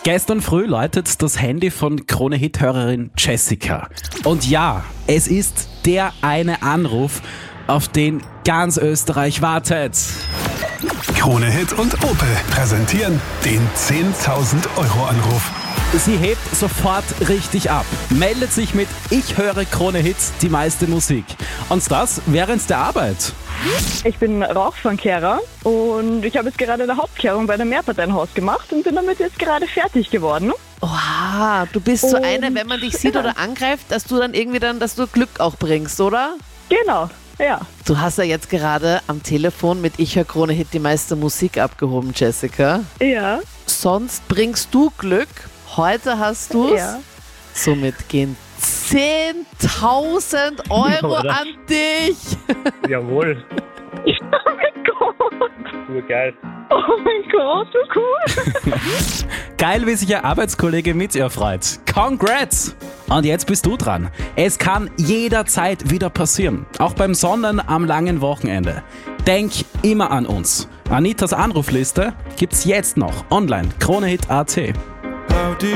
Gestern früh läutet das Handy von Krone-Hit-Hörerin Jessica. Und ja, es ist der eine Anruf, auf den ganz Österreich wartet. Krone-Hit und Opel präsentieren den 10.000 Euro Anruf. Sie hebt sofort richtig ab, meldet sich mit Ich höre Krone-Hits, die meiste Musik. Und das während der Arbeit. Ich bin Rauchfangkehrer und ich habe jetzt gerade eine Hauptkehrung bei einem Mehrparteienhaus gemacht und bin damit jetzt gerade fertig geworden. Oha, du bist so eine, wenn man dich sieht oder angreift, dass du dann irgendwie dass du Glück auch bringst, oder? Genau, ja. Du hast ja jetzt gerade am Telefon mit Ich höre Krone-Hit die meiste Musik abgehoben, Jessica. Ja. Sonst bringst du Glück. Heute hast du es. Ja. Somit gehen 10.000 Euro Oder? an dich. Jawohl, Oh mein Gott. urgeil. Oh mein Gott, so cool. Geil, wie sich Ihr Arbeitskollege mit ihr freut. Congrats! Und jetzt bist du dran. Es kann jederzeit wieder passieren. Auch beim Sonnen am langen Wochenende. Denk immer an uns. Anitas Anrufliste gibt's jetzt noch online. Kronehit.at.